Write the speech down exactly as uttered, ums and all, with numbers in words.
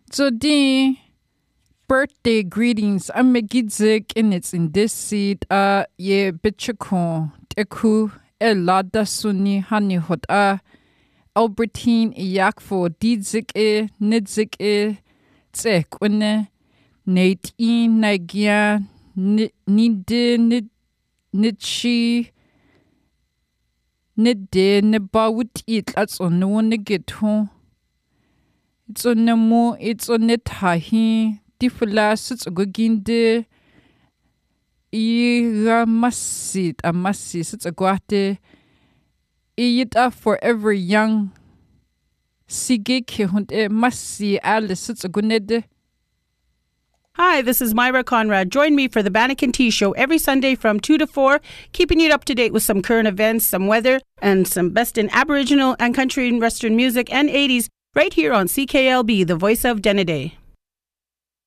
So the birthday greetings. I'm Megidzik and it's in this seat. Uh, ye bitchako teku elada suni hani hot a Albertine yakfo didzik e nidzik e tsek une Nate in Nagia nide nidshi nide nebawut it that's on no one get home. It's on the mo, it's on the tahi, diffulas, it's a goginde, ira massit, a massis, it's a guate, ita forever young, sigeke hunt e massi alice, it's a gunede. Hi, this is Myra Conrad. Join me for the Banneker Tea Show every Sunday from two to four, keeping you up to date with some current events, some weather, and some best in Aboriginal and country and Western music and eighties right here on C K L B, the voice of Denneday.